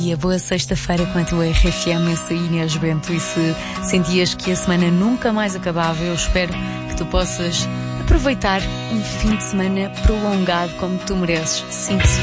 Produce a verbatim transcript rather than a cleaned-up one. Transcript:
E a boa sexta-feira com a tua R F M, eu sou Inês Bento, e se sentias que a semana nunca mais acabava, eu espero que tu possas aproveitar um fim de semana prolongado como tu mereces. Sim,